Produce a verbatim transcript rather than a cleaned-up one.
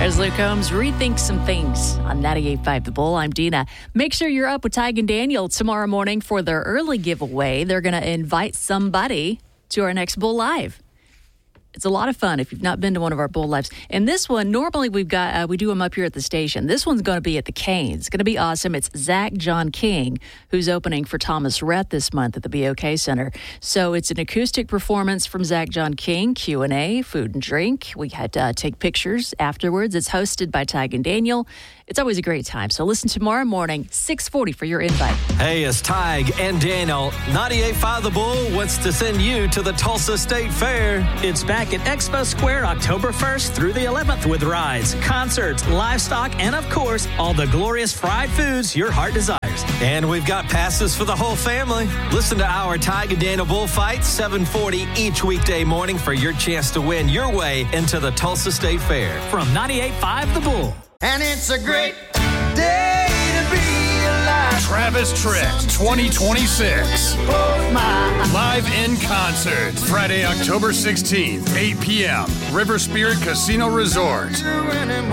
There's Luke Combs, Rethink Some Things on ninety-eight point five The Bull. I'm Dina. Make sure you're up with Tig and Daniel tomorrow morning for their early giveaway. They're going to invite somebody to our next Bull Live. It's a lot of fun if you've not been to one of our Bull Lives. And this one, normally we've got, uh, we do them up here at the station. This one's going to be at the Canes. It's going to be awesome. It's Zach John King, who's opening for Thomas Rhett this month at the B O K Center. So it's an acoustic performance from Zach John King, Q and A, food and drink. We had to uh, take pictures afterwards. It's hosted by Tig and Daniel. It's always a great time. So listen tomorrow morning, six forty for your invite. Hey, it's Tig and Daniel. ninety-eight point five The Bull wants to send you to the Tulsa State Fair. It's back at Expo Square October first through the eleventh with rides, concerts, livestock, and of course, all the glorious fried foods your heart desires. And we've got passes for the whole family. Listen to our Tig and Daniel Bullfight, seven forty each weekday morning for your chance to win your way into the Tulsa State Fair. From ninety-eight point five The Bull. And it's a great day to be alive. Travis Tritt twenty twenty-six. Live in concert. Friday, October sixteenth, eight p.m. River Spirit Casino Resort.